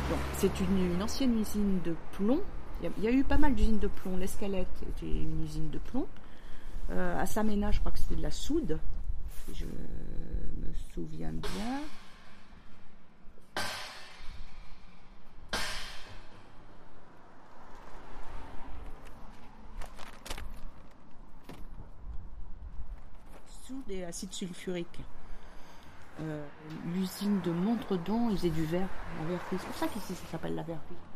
Donc, c'est une ancienne usine de plomb. Il y a eu pas mal d'usines de plomb. L'Escalette était une usine de plomb. À Samena, je crois que c'était de la soude, si je me souviens bien. Soude et acide sulfurique. L'usine de Montredon, ils faisaient du verre, la verrerie. C'est pour ça qu'ici ça s'appelle la verrerie.